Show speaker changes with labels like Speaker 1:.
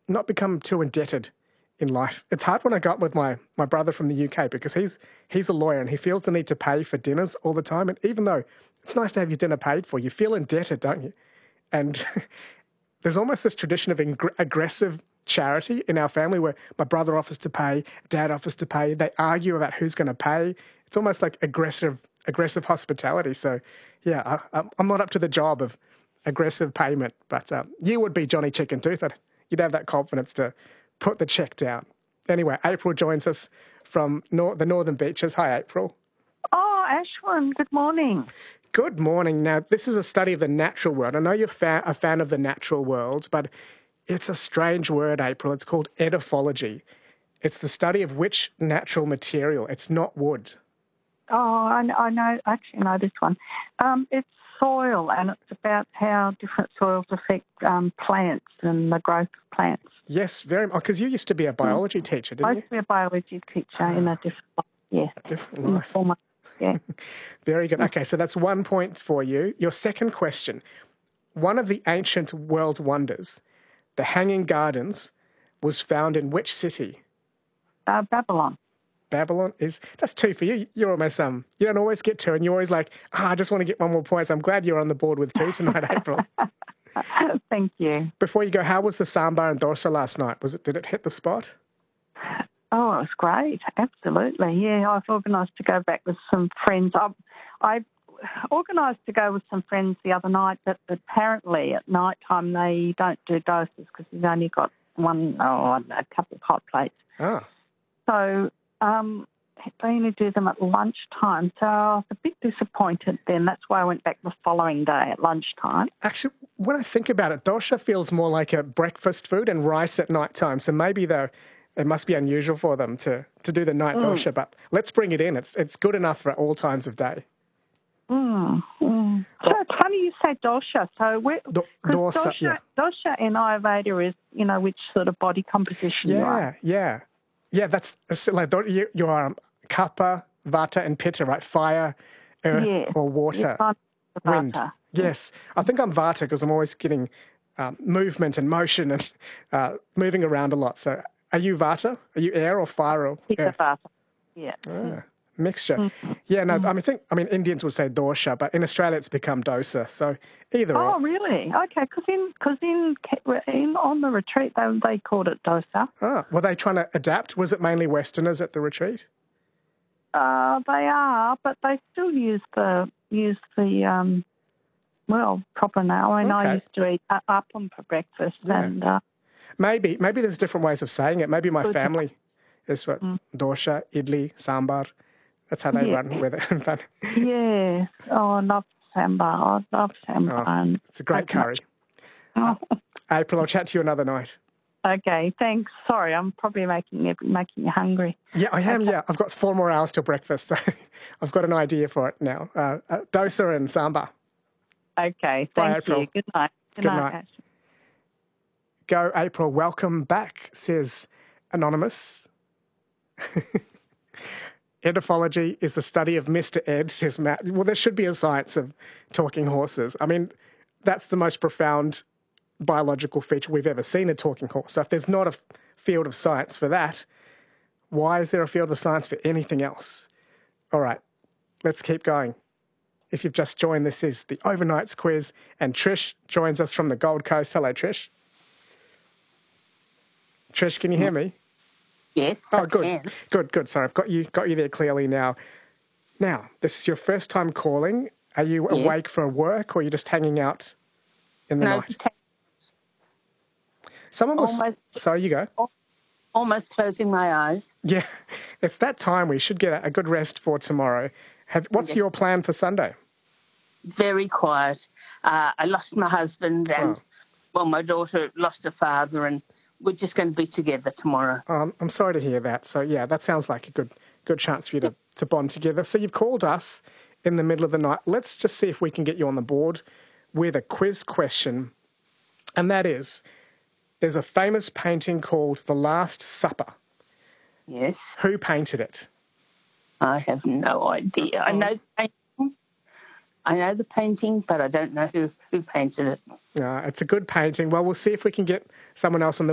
Speaker 1: not become too indebted in life. It's hard when I go up with my brother from the UK because he's a lawyer and he feels the need to pay for dinners all the time. And even though it's nice to have your dinner paid for, you feel indebted, don't you? And there's almost this tradition of aggressive charity in our family where my brother offers to pay, dad offers to pay. They argue about who's going to pay. It's almost like aggressive hospitality. So, yeah, I'm not up to the job of aggressive payment, but you would be Johnny Chicken Tooth. You'd have that confidence to put the check down. Anyway, April joins us from the Northern Beaches. Hi, April.
Speaker 2: Oh, Ashwin, good morning.
Speaker 1: Good morning. Now, this is a study of the natural world. I know you're a fan of the natural world, but it's a strange word, April. It's called edaphology. It's the study of which natural material. It's not wood.
Speaker 2: Oh, I know. I actually know this one. It's soil, and it's about how different soils affect plants and the growth of plants.
Speaker 1: Yes, very much. Because you used to be a biology teacher, didn't you?
Speaker 2: I used to be a biology teacher in a different life. Yeah.
Speaker 1: A different life.
Speaker 2: Yeah.
Speaker 1: Very good. Okay, so that's 1 point for you. Your second question. One of the ancient world wonders, the Hanging Gardens, was found in which city?
Speaker 2: Babylon.
Speaker 1: Babylon that's 2 for you. You're almost you don't always get 2, and you're always like, I just want to get 1 more point. So I'm glad you're on the board with 2 tonight, April.
Speaker 2: Thank you.
Speaker 1: Before you go, how was the Sambar and Dorsa last night? Did it hit the spot?
Speaker 2: Oh, it was great. Absolutely. Yeah, I've organised to go back with some friends. I organised to go with some friends the other night, but apparently at night time they don't do doses because they've only got a couple of hot plates.
Speaker 1: Oh.
Speaker 2: So they only do them at lunchtime. So I was a bit disappointed then. That's why I went back the following day at lunchtime.
Speaker 1: Actually, when I think about it, dosha feels more like a breakfast food and rice at night time. So maybe it must be unusual for them to do the night dosha, but let's bring it in. It's good enough for all times of day.
Speaker 2: So it's funny you say dosha. So
Speaker 1: dosha
Speaker 2: in Ayurveda is, which sort of body composition you are.
Speaker 1: Yeah, that's like you are kapha, vata, and pitta, right? Fire, earth, or water, wind.
Speaker 2: Vata.
Speaker 1: Yes, I think I'm vata because I'm always getting movement and motion and moving around a lot. So, are you vata? Are you air or fire or
Speaker 2: Pitta,
Speaker 1: earth?
Speaker 2: vata. Yeah.
Speaker 1: Mixture. Mm-hmm. Yeah, no, I mean, Indians would say dosha, but in Australia it's become dosa. So either or.
Speaker 2: Oh, really? Okay, because on the retreat they called it dosa.
Speaker 1: Oh, were they trying to adapt? Was it mainly Westerners at the retreat?
Speaker 2: They are, but they still use the proper now. I mean, I used to eat appam for breakfast, and
Speaker 1: maybe there's different ways of saying it. Maybe my family is what dosha, idli, sambar. That's how they run with it.
Speaker 2: Yes. Oh, I love sambar. I love sambar.
Speaker 1: Oh, it's a great curry. April, I'll chat to you another night.
Speaker 2: Okay, thanks. Sorry, I'm probably making you hungry.
Speaker 1: Yeah, I am, yeah. I've got 4 more hours till breakfast, so I've got an idea for it now. Dosa and sambar.
Speaker 2: Okay,
Speaker 1: Bye,
Speaker 2: thank you. Good night.
Speaker 1: Good night. Go, April. Welcome back, says Anonymous. Edaphology is the study of Mr. Ed, says Matt. Well, there should be a science of talking horses. I mean, that's the most profound biological feature we've ever seen, a talking horse. So if there's not a field of science for that, why is there a field of science for anything else? All right, let's keep going. If you've just joined, this is the Overnights quiz, and Trish joins us from the Gold Coast. Hello, Trish. Trish, can you hear me?
Speaker 3: Yes.
Speaker 1: Oh, good. Good. Sorry, I've got you there clearly now. Now, this is your first time calling. Are you awake for work, or are you just hanging out in the night?
Speaker 3: Just
Speaker 1: Someone was... Sorry, you go.
Speaker 3: Almost closing my eyes.
Speaker 1: Yeah, it's that time. We should get a good rest for tomorrow. What's your plan for Sunday?
Speaker 3: Very quiet. I lost my husband and, my daughter lost her father, and we're just going to be together tomorrow.
Speaker 1: I'm sorry to hear that. So, yeah, that sounds like a good chance for you to bond together. So you've called us in the middle of the night. Let's just see if we can get you on the board with a quiz question. And that is, there's a famous painting called The Last Supper.
Speaker 3: Yes.
Speaker 1: Who painted it?
Speaker 3: I have no idea. I know the painting, but I don't know who painted it.
Speaker 1: It's a good painting. Well, we'll see if we can get someone else on the